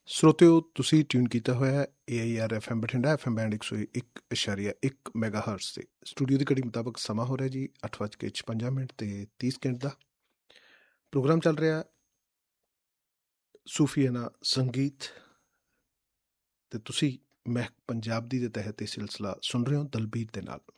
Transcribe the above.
ਸਰੋਤਿਓ, ਤੁਸੀਂ ਟਿਊਨ ਕੀਤਾ ਹੋਇਆ ਹੈ AIR FM Bathinda FM band 101.1 ਮੈਗਾਹਰਟਜ਼ ਤੇ। ਸਟੂਡੀਓ ਦੀ ਘੜੀ ਮੁਤਾਬਕ ਸਮਾਂ ਹੋ ਰਿਹਾ ਜੀ 8:56 ਤੇ 30 ਸਕਿੰਟ ਦਾ। ਪ੍ਰੋਗਰਾਮ ਚੱਲ ਰਿਹਾ ਸੂਫੀਆਨਾ ਸੰਗੀਤ ਤੇ ਤੁਸੀਂ ਮਹਿਕ ਪੰਜਾਬ ਦੀ ਦੇ ਤਹਿਤ ਇਹ ਸਿਲਸਿਲਾ ਸੁਣ ਰਹੇ ਹੋ ਦਲਬੀਰ ਦੇ ਨਾਲ।